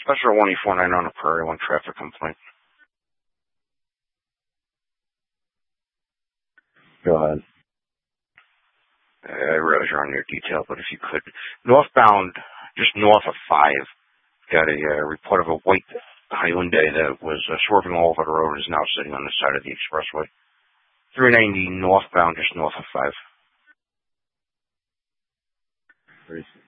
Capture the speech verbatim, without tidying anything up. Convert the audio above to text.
Special one eight four nine on the Prairie, one traffic complaint. Go ahead. I realize you're on your detail, but if you could. Northbound, just north of five, got a uh, report of a white Hyundai that was uh, swerving all over the road and is now sitting on the side of the expressway. three ninety northbound, just north of five. Pretty